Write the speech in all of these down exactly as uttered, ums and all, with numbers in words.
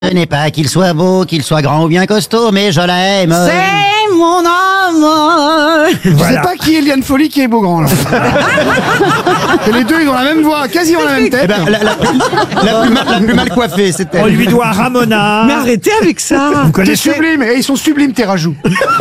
n'est pas qu'il soit beau, qu'il soit grand ou bien costaud, mais je l'aime. C'est mon amour. Je Voilà. sais pas qui est Liane Folly, qui est Beaugrand, là. Et les deux, ils ont la même voix, quasiment la même tête. Eh ben, la, la, la, plus mal, la plus mal coiffée, c'était. On lui doit Ramona. Mais arrêtez avec ça. Vous T'es connaissez? sublime, et ils sont sublimes, tes rajouts.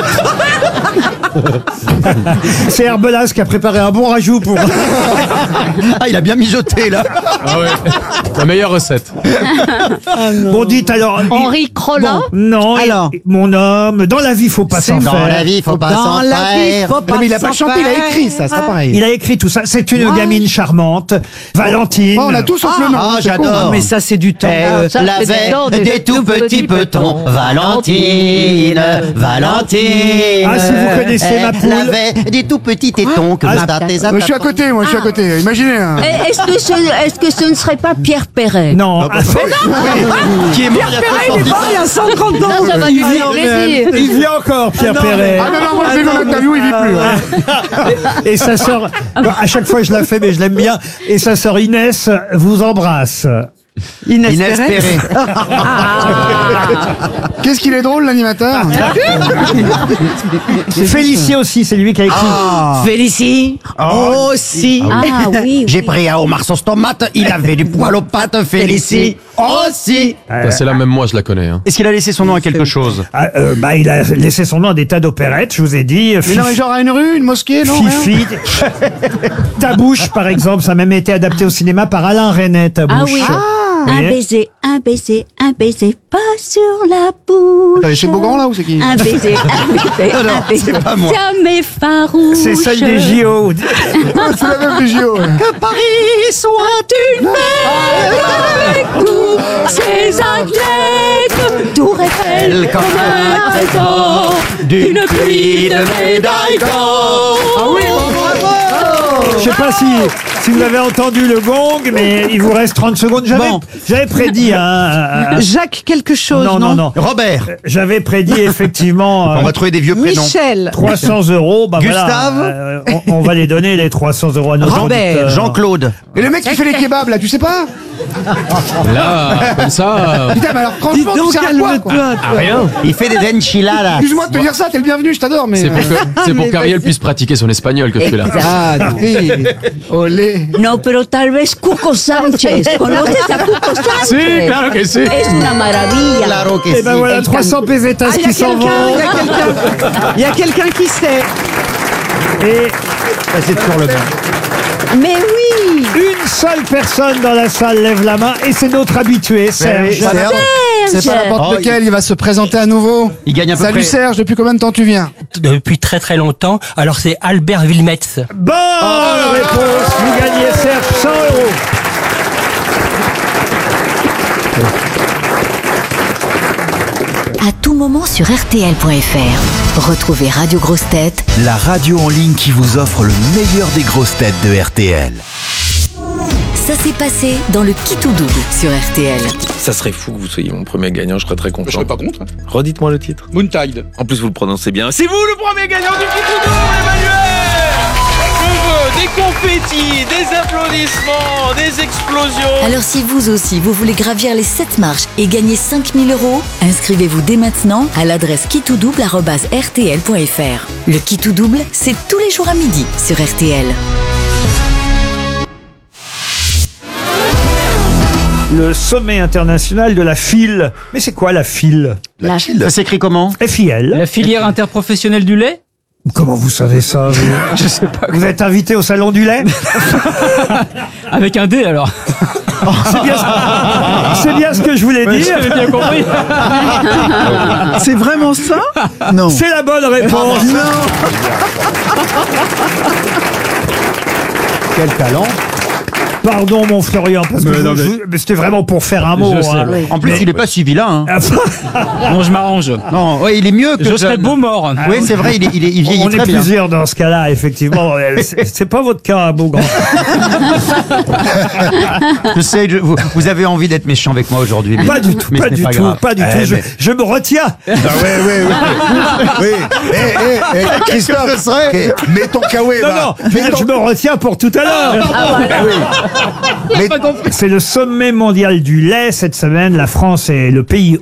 C'est Herbelas qui a préparé un bon rajout pour. Ah, il a bien mijoté, là. Ah ouais, la meilleure recette. Bon, dites alors. Henri Crollin. Non, Alors. mon homme, dans la vie, faut pas s'en Dans faire. la vie, faut pas Dans s'en la vie, faire. faut pas Non, mais il a pas s'en chanté, il a faire. écrit ça, c'est pas pareil. Il a écrit tout ça. C'est une gamine charmante, Valentine. Oh, on a tous sauf le nom. Ah, c'est con. j'adore. Mais ça, c'est du temps. Elle ça, c'est des avait temps, des, des tout tout petits petits petons. petons. Valentine, Valentine. Ah, si vous connaissez ma Elle poule. avait des tout petits tétons que Ah, vous tâtez à Moi, je suis à côté, moi, je suis à côté. Imaginez, hein. Et Est-ce que, ce, est-ce que ce ne serait pas Pierre Perret? Non, ah, Qui est mort il y a Il est mort il y a cent trente ans. Non, ça va lui faire plaisir. il vit encore, Pierre Perret. Ah non, non, moi, je l'ai vu en interview, il vit plus. hein. Et sa sœur, bon, à chaque fois je la fais, mais je l'aime bien. Et sa sœur Inès vous embrasse. Inès Inès Perret. Perret. Qu'est-ce qu'il est drôle, l'animateur. Félicien aussi, c'est lui qui a écrit. Félicie. Oh, si. Ah oui. J'ai pris un homard sauce tomate, il avait du poil aux pattes, Félicie aussi. Bah, c'est la même moi, je la connais. Hein. Est-ce qu'il a laissé son nom à quelque chose? Ah, euh, bah, il a laissé son nom à des tas d'opérettes, je vous ai dit. Mais non, mais genre à une rue, une mosquée, non? rien Fifi. Tabouche, par exemple, ça a même été adapté au cinéma par Alain Resnais, Tabouche. Ah oui. Vous Un voyez baiser, un baiser, un baiser, pas sur la bouche. Attendez, c'est Beaugrand, là, ou c'est qui? Un baiser, un baiser, Non, non, un baiser. c'est pas moi. Jamais farouche. C'est celle des J O. Ah, c'est la même des J O. ouais. Que Paris soit une mer avec tous ses athlètes, Tour Eiffel comme un trésor d'une pluie de médailles d'or. Ah oui, bravo. Je sais pas si, si vous avez entendu le gong, mais il vous reste trente secondes. J'avais, Bon. j'avais prédit, hein, un- un- Jacques quelque chose, non, non, non. Robert. J'avais prédit effectivement On euh, va trouver des vieux prénoms. Michel. trois cents euros. Bah voilà, Gustave. euh, on, on va les donner les trois cents euros à nos Robert. auditeurs. Jean-Claude. Et le mec qui fait les kebabs, là, tu sais pas? Là, comme ça, euh, Putain, mais alors, Dis franchement, tu donc, sais à quoi, quoi? calme-toi. à rien. Il fait des enchiladas. Excuse-moi de te dire ça, t'es le bienvenu, je t'adore, mais. C'est pour que- c'est pour qu'Ariel puisse pratiquer son espagnol que tu es là. Ah, oui. Olé. No, pero tal vez Cuco Sánchez. ¿Conoces a Cuco Sánchez? Sí, claro que sí. Es una maravilla. Claro que Et ben si. voilà, El trois cents pesetas Ah, il y a qui s'en quelqu'un, vont. il y a quelqu'un. Il y a quelqu'un qui sait. Et Ça, c'est toujours le bon. Mais oui. une seule personne dans la salle lève la main, et c'est notre habitué, Serge. C'est pas Serge. n'importe Oh, lequel, il va se présenter à nouveau. Il gagne à peu Salut près. Serge, depuis combien de temps tu viens? Depuis très très longtemps. Alors c'est Albert Wilmetz. Bonne réponse, vous gagnez Serge cent euros. À tout moment sur R T L point F R. Retrouvez Radio Grosses Têtes La radio en ligne qui vous offre le meilleur des grosses têtes de R T L. Ça s'est passé dans le Qui tout double sur R T L. Ça serait fou que vous soyez mon premier gagnant, je serais très content. Je serais pas contre. Redites-moi le titre. Moontide. En plus, vous le prononcez bien. C'est vous le premier gagnant du Kitoudou, Emmanuel! Je veux des confettis, des applaudissements, des explosions. Alors si vous aussi, vous voulez gravir les sept marches et gagner cinq mille euros, inscrivez-vous dès maintenant à l'adresse qui tout double arobase R T L point F R. Le Qui tout double, c'est tous les jours à midi sur R T L. Le sommet international de la file. Mais c'est quoi la file? La Ça s'écrit comment? F I L. La filière interprofessionnelle du lait. Comment vous savez ça, vous? Je sais pas. Vous êtes invité au salon du lait? Avec un D alors. C'est bien, ce- c'est bien ce que je voulais dire. J'avais bien compris. C'est vraiment ça? Non. C'est la bonne réponse. Quel talent. Pardon, mon Florian, parce que Mais je- non, mais- je- mais c'était vraiment pour faire un mot. Je sais, hein. oui. En plus, Mais- il est pas si vilain. Hein. Non, je m'arrange. Non, ouais, il est mieux que. Je serais Jeanne. beau mort. Oui, c'est vrai, il, est, il, est, il vieillit On est très bien. plusieurs dans ce cas-là, effectivement. C'est c'est pas votre cas, hein, Beaugrand. Je sais, je- vous, vous avez envie d'être méchant avec moi aujourd'hui. mais- Pas du tout, mais pas ce n'est du pas tout, grave. pas du Eh, tout. Je, mais- je me retiens. Ah ouais, ouais, ouais. Oui. Eh, eh, eh, Christophe, ce serait eh, mets ton kawaii, Non, va. non, je, veux dire, je me retiens pour tout à l'heure. Ah, voilà. C'est le sommet mondial du lait cette semaine. La France est le pays